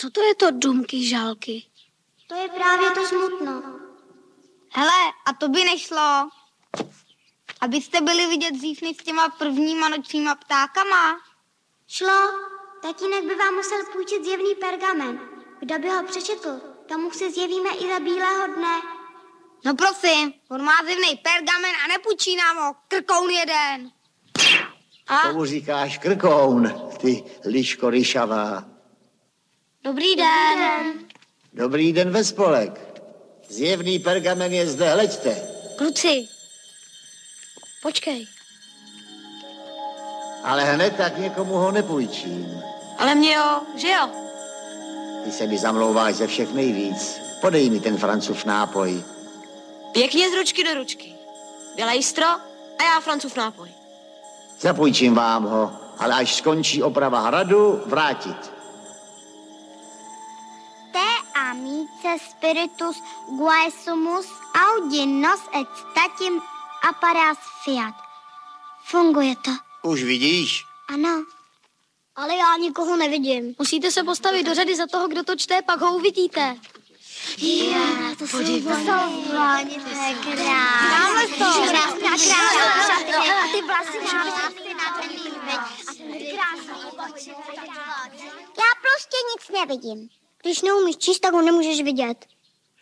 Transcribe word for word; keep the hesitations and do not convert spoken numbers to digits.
Co to je to dumky žálky? To je právě to smutno. Hele, a to by nešlo, abyste byli vidět dřív než s těma prvníma nočníma ptákama. Šlo, tatínek by vám musel půjčit zjevný pergamen. Kdo by ho přečetl, tomu se zjevíme i za bílého dne. No prosím, on má zjevný pergamen a nepůjčí nám ho, krkoun jeden. A? Tomu říkáš krkoun, ty liško ryšavá. Dobrý den. Dobrý den. Dobrý den ve spolek. Zjevný pergamen je zde, hleďte. Kluci, počkej. Ale hned tak někomu ho nepůjčím. Ale mě jo, že jo? Ty se mi zamlouváš ze všech nejvíc. Podej mi ten Francův nápoj. Pěkně z ručky do ručky. Byla jistro a já Francův nápoj. Zapůjčím vám ho, ale až skončí oprava hradu, vrátit. Te amice spiritus guaesumus audi nos et statim apparas fiat. Funguje to. Už vidíš? Ano. Ale já nikoho nevidím. Musíte se postavit do řady za toho, kdo to čte, pak ho uvidíte. Já, to jsou vlny, to je krásné. Dáme to. Krásná, krásná. Ty vlasy mám vlasy na veď. A ty krásný oči. Já prostě nic nevidím. Když neumíš číst, tak ho nemůžeš vidět.